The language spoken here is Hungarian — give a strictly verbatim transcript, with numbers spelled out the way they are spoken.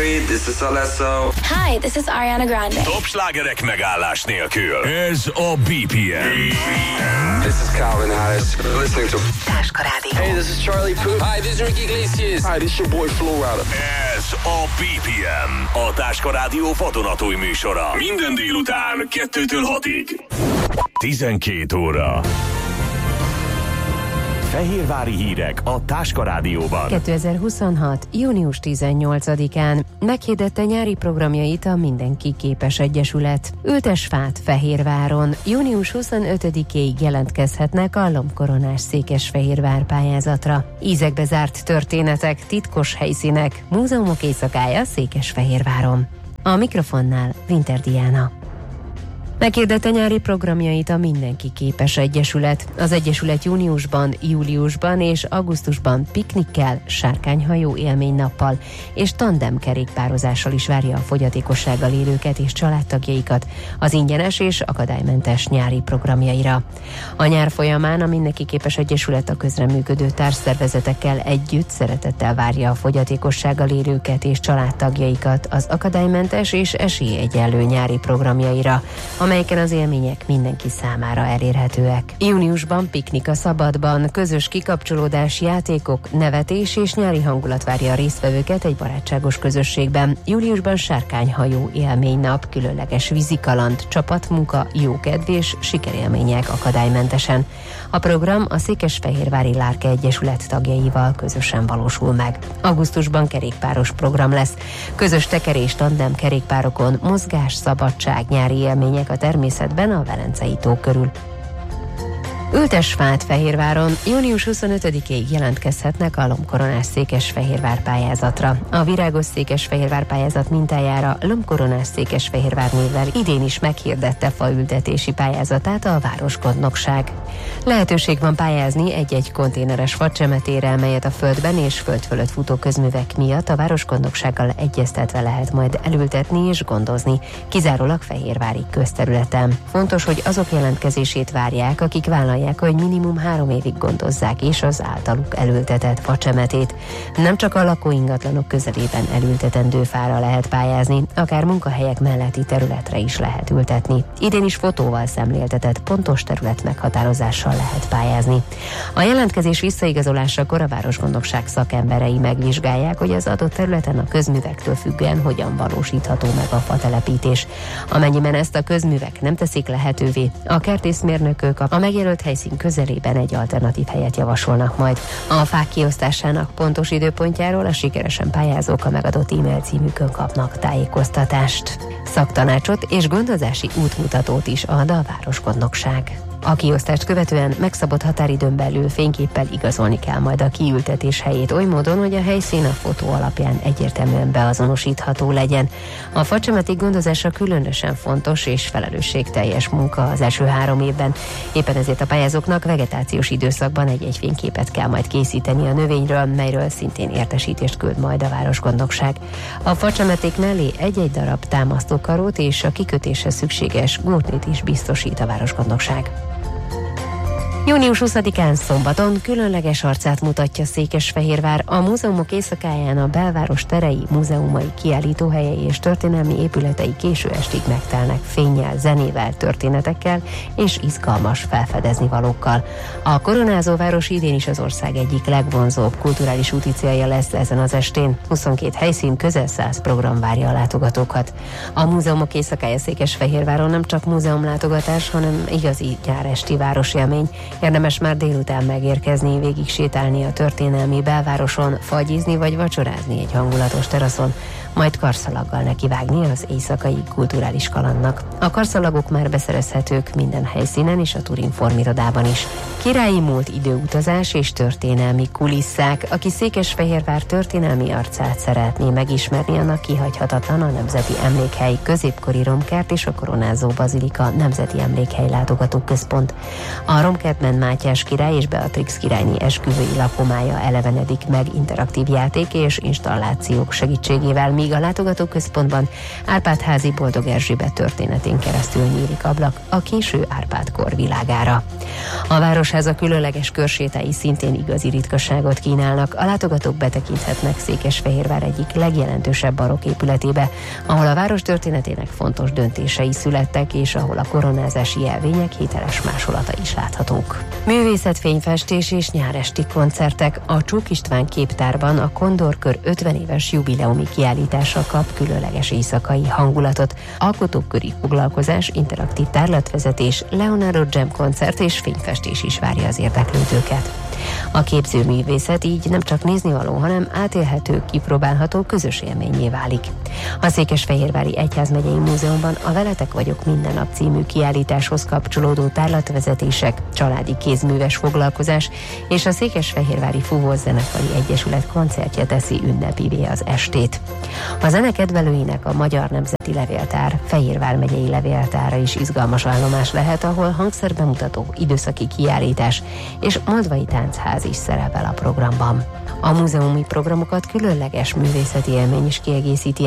Creed, this is Alesso. Hi, this is Ariana Grande. Top slágerek megállás nélkül. Ez a bé pé em. This is Calvin Harris. Listening to Táska Rádió. Hey, this is Charlie Puth. Hi, this is Ricky Iglesias. Hi, this is your boy Flo Rida. Ez a bé pé em. A Táska Rádió vadonatúj műsora. Minden délután kettőtől hatig. tizenkét óra. Fehérvári hírek a Táska Rádióban. kétezer-huszonhat. június tizennyolcadikán meghirdette nyári programjait a Mindenki Képes Egyesület. Ültes fát Fehérváron. június huszonötödikéig jelentkezhetnek a lombkoronás Székesfehérvár pályázatra. Ízekbe zárt történetek, titkos helyszínek, múzeumok éjszakája Székesfehérváron. A mikrofonnál Winter Diana. Meghirdette nyári programjait a Mindenki Képes Egyesület. Az Egyesület júniusban, júliusban és augusztusban piknikkel, sárkányhajó élménynappal és tandem kerékpározással is várja a fogyatékossággal élőket és családtagjaikat az ingyenes és akadálymentes nyári programjaira. A nyár folyamán a Mindenki Képes Egyesület a közreműködő társszervezetekkel együtt szeretettel várja a fogyatékossággal élőket és családtagjaikat az akadálymentes és esélyegyenlő nyári programjaira, amelyeken az élmények mindenki számára elérhetőek. Júniusban piknik a szabadban, közös kikapcsolódás, játékok, nevetés és nyári hangulat várja a résztvevőket egy barátságos közösségben. Júliusban sárkányhajó élménynap, különleges vízikaland, csapatmunka, jókedv és sikerélmények akadálymentesen. A program a Székesfehérvári Lárke Egyesület tagjaival közösen valósul meg. Augusztusban kerékpáros program lesz. Közös tekerés tandem kerékpárokon, mozgás, szabadság, nyári élmények a természetben a Velencei tó körül. Ültes fát Fehérváron. június huszonötödikéig jelentkezhetnek a lombkoronás Székesfehérvár pályázatra. A virágos Székesfehérvár pályázat mintájára lombkoronás Székesfehérvár névvel idén is meghirdette faültetési pályázatát a városgondnokság. Lehetőség van pályázni egy-egy konténeres facsemetére, melyet a földben és föld fölött futó közművek miatt a városgondnoksággal egyeztetve lehet majd elültetni és gondozni, kizárólag fehérvári közterületen. Fontos, hogy azok jelentkezését várják, akik vállalják, hogy minimum három évig gondozzák és az általuk elültetett facsemetét. Nem csak a lakóingatlanok közelében elültetendő fára lehet pályázni, akár munkahelyek melletti területre is lehet ültetni. Idén is fotóval szemléltetett pontos terület meghatározással lehet pályázni. A jelentkezés visszaigazolásakor a városgondnokság szakemberei megvizsgálják, hogy az adott területen a közművektől függően hogyan valósítható meg a fatelepítés. Amennyiben ezt a közművek nem teszik lehetővé, a kertészmérnökök a megjelölt helyszín közelében egy alternatív helyet javasolnak majd. A fák kiosztásának pontos időpontjáról a sikeresen pályázók a megadott e-mail címükön kapnak tájékoztatást. Szaktanácsot és gondozási útmutatót is ad a városgondnokság. A kiosztást követően megszabott határidőn belül fényképpel igazolni kell majd a kiültetés helyét oly módon, hogy a helyszín a fotó alapján egyértelműen beazonosítható legyen. A facsemeték gondozása különösen fontos és felelősségteljes munka az első három évben. Éppen ezért a pályázóknak vegetációs időszakban egy-egy fényképet kell majd készíteni a növényről, melyről szintén értesítést küld majd a városgondnokság. A facsemeték mellé egy-egy darab támasztókarót és a kikötéshez szükséges górnit is biztosít a városgondnokság. június huszadikán szombaton különleges arcát mutatja Székesfehérvár. A múzeumok éjszakáján a belváros terei, múzeumai, kiállítóhelyei és történelmi épületei késő estig megtelnek fénnyel, zenével, történetekkel és izgalmas felfedezni valókkal. A koronázóváros idén is az ország egyik legvonzóbb kulturális úti célja lesz ezen az estén. huszonkét helyszín, közel száz program várja a látogatókat. A múzeumok éjszakája Székesfehérváron nem csak múzeumlátogatás, hanem igazi nyáresti városélmény. Érdemes már délután megérkezni, végig sétálni a történelmi belvároson, fagyizni vagy vacsorázni egy hangulatos teraszon, majd karszalaggal nekivágni az éjszakai kulturális kalandnak. A karszalagok már beszerezhetők minden helyszínen és a Turinform irodában is. Királyi múlt, időutazás és történelmi kulisszák. Aki Székesfehérvár történelmi arcát szeretné megismerni, annak kihagyhatatlan a Nemzeti Emlékhely, középkori romkert és a Koronázó Bazilika Nemzeti Emlékhely látogatóközpont. A romkert Zsigmond Mátyás király és Beatrix királyné esküvői lakomája elevenedik meg interaktív játék és installációk segítségével, míg a látogatóközpontban Árpád-házi Boldog Erzsébet történetén keresztül nyílik ablak a késő Árpád-kor világára. A Városháza különleges körsétái szintén igazi ritkaságot kínálnak. A látogatók betekinthetnek Székesfehérvár egyik legjelentősebb barokk épületébe, ahol a város történetének fontos döntései születtek, és ahol a koronázási jelvények hiteles másolata is láthatók. Művészetfényfestés és nyáresti koncertek. A Csók István képtárban a Kondorkör ötven éves jubileumi kiállítása kap különleges éjszakai hangulatot. Alkotóköri foglalkozás, interaktív tárlatvezetés, Leonardo Jam koncert és fényfestés is várja az érdeklődőket. A képzőművészet így nem csak néznivaló, hanem átélhető, kipróbálható közös élménnyé válik. A Székesfehérvári Egyházmegyei Múzeumban a Veletek vagyok minden nap című kiállításhoz kapcsolódó tárlatvezetések, családi kézműves foglalkozás és a Székesfehérvári Fúvószenekari Egyesület koncertje teszi ünnepivé az estét. A zene kedvelőinek a Magyar Nemzeti Levéltár, Fehérvár megyei levéltára is izgalmas állomás lehet, ahol hangszerbemutató, időszaki kiállítás és moldvai táncház is szerepel a programban. A múzeumi programokat különleges művészeti élmény is kiegészíti.